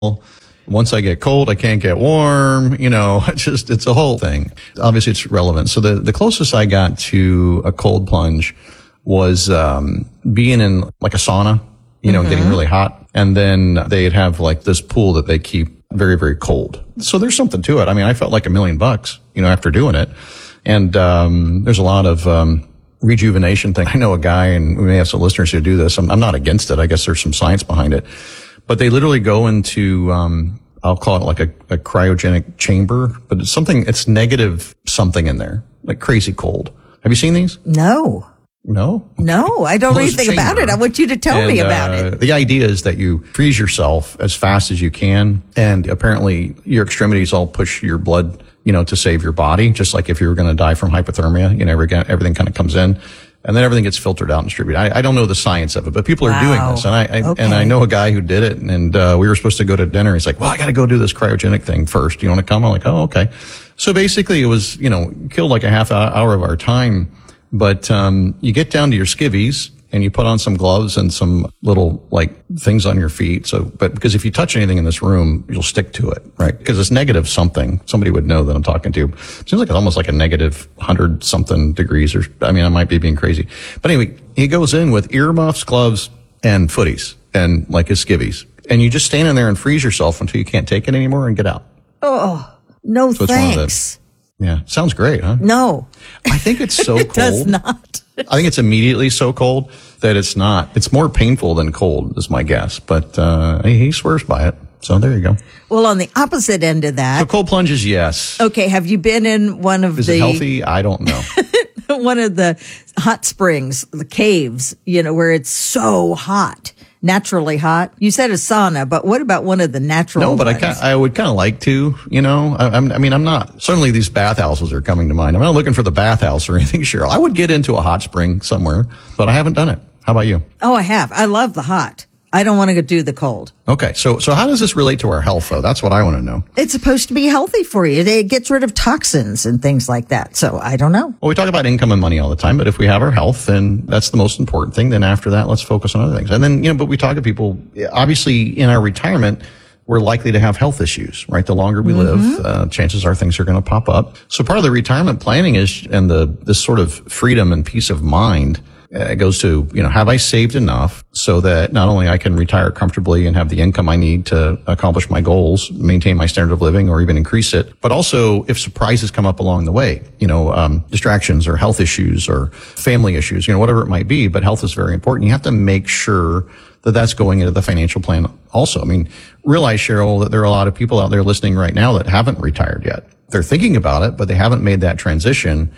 Once I get cold, I can't get warm. It's a whole thing. Obviously, it's relevant. So the closest I got to a cold plunge was being in like a sauna, getting really hot. And then they'd have like this pool that they keep very, very cold. So there's something to it. I mean, I felt like $1 million, after doing it. And there's a lot of rejuvenation thing. I know a guy, and we may have some listeners who do this. I'm not against it. I guess there's some science behind it. But they literally go into, I'll call it like a cryogenic chamber, but it's negative something in there, like crazy cold. Have you seen these? No. No, I don't know anything about it. I want you to tell me about it. The idea is that you freeze yourself as fast as you can. And apparently your extremities all push your blood, to save your body. Just like if you were going to die from hypothermia, everything kind of comes in. And then everything gets filtered out and distributed. I don't know the science of it, but people are doing this. And I know a guy who did it, and we were supposed to go to dinner. He's like, well, I got to go do this cryogenic thing first. You want to come? I'm like, oh, okay. So basically it was, killed like a half hour of our time. But you get down to your skivvies and you put on some gloves and some little like things on your feet. But because if you touch anything in this room, you'll stick to it, right? Because it's negative something. Somebody would know that I'm talking to. It seems like it's almost like a negative 100 something degrees, I might be being crazy. But anyway, he goes in with earmuffs, gloves, and footies and like his skivvies. And you just stand in there and freeze yourself until you can't take it anymore and get out. Oh, no, so thanks. Yeah. Sounds great, huh? No. I think it's so it cold. Does not. I think it's immediately so cold that it's not. It's more painful than cold is my guess. But, he swears by it. So there you go. Well, on the opposite end of that. So cold plunges, yes. Okay. Have you been in one of Is it healthy? I don't know. One of the hot springs, the caves, where it's so hot. Naturally hot. You said a sauna, but what about one of the natural ones? No, but I would kind of like to, I'm not, certainly these bathhouses are coming to mind. I'm not looking for the bathhouse or anything, Cheryl. I would get into a hot spring somewhere, but I haven't done it. How about you? Oh, I have. I love the hot. I don't want to do the cold. Okay. So how does this relate to our health, though? That's what I want to know. It's supposed to be healthy for you. It gets rid of toxins and things like that. So I don't know. Well, we talk about income and money all the time, but if we have our health, then that's the most important thing. Then after that, let's focus on other things. And then, but we talk to people, obviously in our retirement, we're likely to have health issues, right? The longer we live, chances are things are going to pop up. So part of the retirement planning is, and this sort of freedom and peace of mind, it goes to, have I saved enough so that not only I can retire comfortably and have the income I need to accomplish my goals, maintain my standard of living, or even increase it, but also if surprises come up along the way, distractions or health issues or family issues, whatever it might be, but health is very important. You have to make sure that that's going into the financial plan also. Realize, Cheryl, that there are a lot of people out there listening right now that haven't retired yet. They're thinking about it, but they haven't made that transition.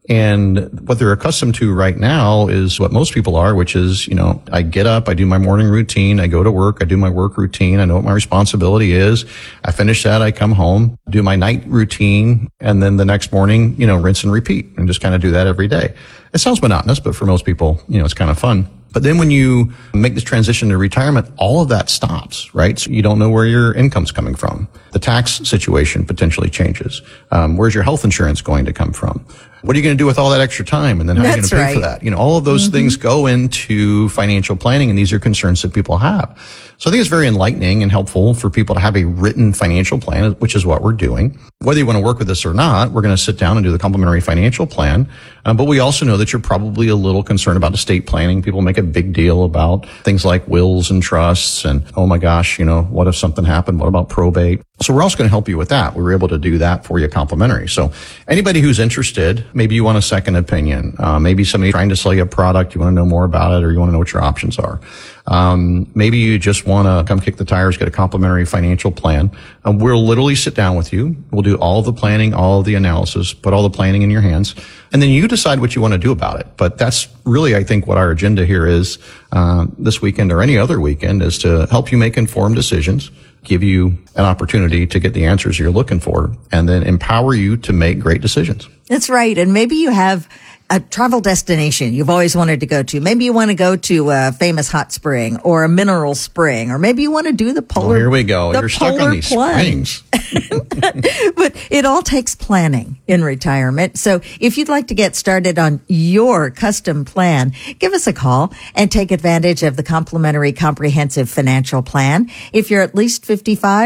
And what they're accustomed to right now is what most people are, which is, I get up, I do my morning routine, I go to work, I do my work routine, I know what my responsibility is. I finish that, I come home, do my night routine, and then the next morning, rinse and repeat, and just kind of do that every day. It sounds monotonous, but for most people, it's kind of fun. But then when you make this transition to retirement, all of that stops, right? So you don't know where your income's coming from. The tax situation potentially changes. Where's your health insurance going to come from? What are you going to do with all that extra time? And then how are you going to pay for that? All of those things go into financial planning, and these are concerns that people have. So I think it's very enlightening and helpful for people to have a written financial plan, which is what we're doing. Whether you want to work with us or not, we're going to sit down and do the complimentary financial plan. But we also know that you're probably a little concerned about estate planning. People make a big deal about things like wills and trusts and, oh my gosh, what if something happened? What about probate? So we're also going to help you with that. We were able to do that for you complimentary. So anybody who's interested, maybe you want a second opinion. Maybe somebody trying to sell you a product, you want to know more about it, or you want to know what your options are. Maybe you just want to come kick the tires, get a complimentary financial plan. We'll literally sit down with you. We'll do all the planning, all of the analysis, put all the planning in your hands, and then you decide what you want to do about it. But that's really, I think, what our agenda here is, this weekend or any other weekend, is to help you make informed decisions, give you an opportunity to get the answers you're looking for, and then empower you to make great decisions. That's right. And maybe you have a travel destination you've always wanted to go to. Maybe you want to go to a famous hot spring or a mineral spring, or maybe you want to do the polar. Oh, here we go. The You're stuck on polar these plunge. springs. But it all takes planning in retirement. So if you'd like to get started on your custom plan, give us a call and take advantage of the complimentary comprehensive financial plan. If you're at least 55